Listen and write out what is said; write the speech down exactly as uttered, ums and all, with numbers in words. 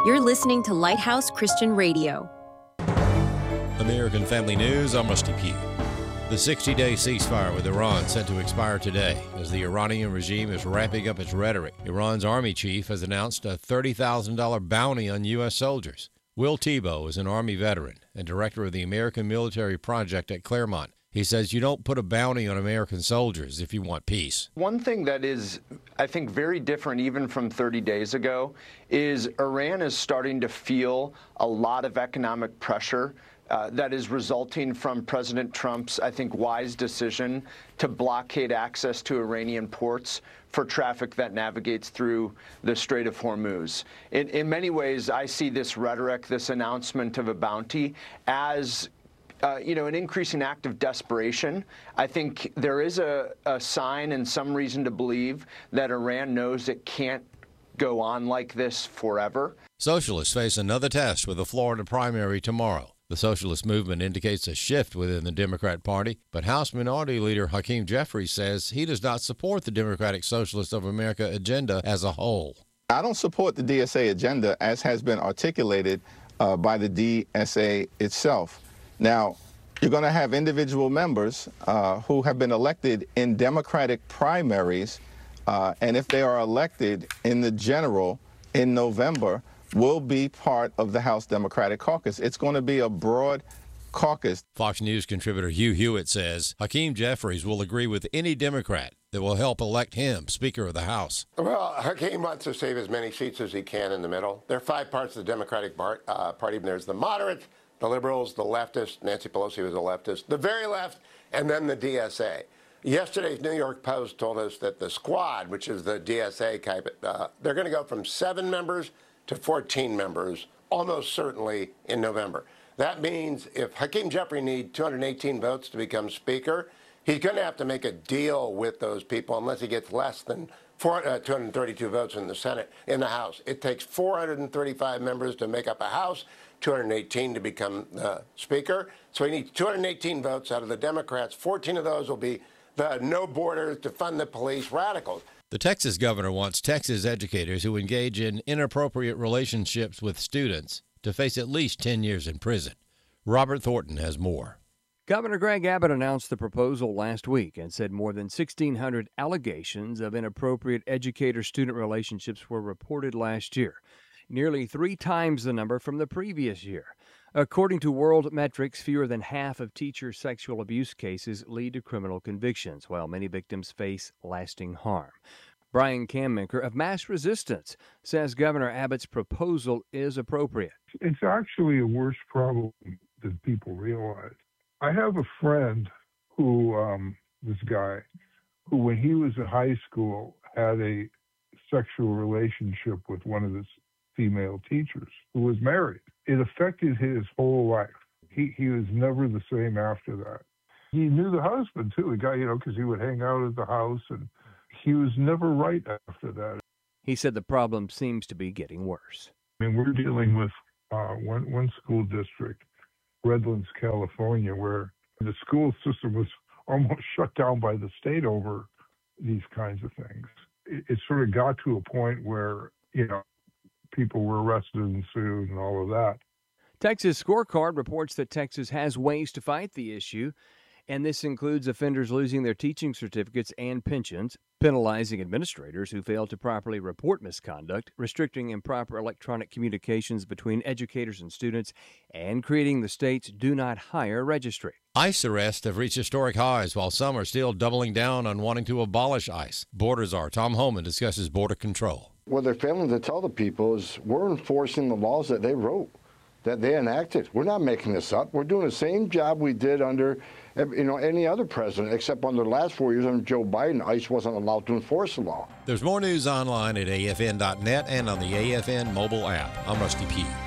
You're listening to Lighthouse Christian Radio. American Family News, I'm Rusty Pugh. The sixty-day ceasefire with Iran set to expire today as the Iranian regime is ramping up its rhetoric. Iran's army chief has announced a thirty thousand dollars bounty on U S soldiers. Will Tebow is an Army veteran and director of the American Military Project at Claremont. He says you don't put a bounty on American soldiers if you want peace. One thing that is, I think, very different even from thirty days ago is Iran is starting to feel a lot of economic pressure uh, that is resulting from President Trump's, I think, wise decision to blockade access to Iranian ports for traffic that navigates through the Strait of Hormuz. In, in many ways, I see this rhetoric, this announcement of a bounty, as Uh, you know, an increasing act of desperation. I think there is a, a sign and some reason to believe that Iran knows it can't go on like this forever. Socialists face another test with the Florida primary tomorrow. The socialist movement indicates a shift within the Democrat Party, but House Minority Leader Hakeem Jeffries says he does not support the Democratic Socialists of America agenda as a whole. I don't support the D S A agenda as has been articulated uh, by the D S A itself. Now, you're going to have individual members uh, who have been elected in Democratic primaries, uh, and if they are elected in the general in November, will be part of the House Democratic Caucus. It's going to be a broad caucus. Fox News contributor Hugh Hewitt says Hakeem Jeffries will agree with any Democrat that will help elect him Speaker of the House. Well, Hakeem wants to save as many seats as he can in the middle. There are five parts of the Democratic bar- uh, Party. There's the moderates, the liberals, the leftists, Nancy Pelosi was a leftist, the very left, and then the D S A. Yesterday's New York Post told us that the squad, which is the D S A type, uh, they're going to go from seven members to fourteen members, almost certainly in November. That means if Hakeem Jeffries needs two hundred eighteen votes to become Speaker, he's going to have to make a deal with those people unless he gets less than four, uh, two hundred thirty-two votes in the Senate, in the House. It takes four hundred thirty-five members to make up a House, two hundred eighteen to become uh, Speaker. So he needs two hundred eighteen votes out of the Democrats. fourteen of those will be the no borders, defund the police radicals. The Texas governor wants Texas educators who engage in inappropriate relationships with students to face at least ten years in prison. Robert Thornton has more. Governor Greg Abbott announced the proposal last week and said more than sixteen hundred allegations of inappropriate educator-student relationships were reported last year, nearly three times the number from the previous year. According to World Metrics, fewer than half of teacher sexual abuse cases lead to criminal convictions, while many victims face lasting harm. Brian Kamminker of Mass Resistance says Governor Abbott's proposal is appropriate. It's actually a worse problem than people realize. I have a friend who, um, this guy, who when he was in high school had a sexual relationship with one of his female teachers who was married. It affected his whole life. He he was never the same after that. He knew the husband, too, the guy, you know, because he would hang out at the house, and he was never right after that. He said the problem seems to be getting worse. I mean, we're dealing with uh, one, one school district, Redlands, California, where the school system was almost shut down by the state over these kinds of things. It, it sort of got to a point where, you know, people were arrested and sued and all of that. Texas Scorecard reports that Texas has ways to fight the issue, and this includes offenders losing their teaching certificates and pensions, penalizing administrators who fail to properly report misconduct, restricting improper electronic communications between educators and students, and creating the state's Do Not Hire registry. ICE arrests have reached historic highs, while some are still doubling down on wanting to abolish ICE. Borders Czar Tom Homan discusses border control. What they're failing to tell the people is we're enforcing the laws that they wrote, that they enacted. We're not making this up. We're doing the same job we did under, you know, any other president, except under the last four years under Joe Biden, ICE wasn't allowed to enforce the law. There's more news online at A F N dot net and on the A F N mobile app. I'm Rusty Pugh.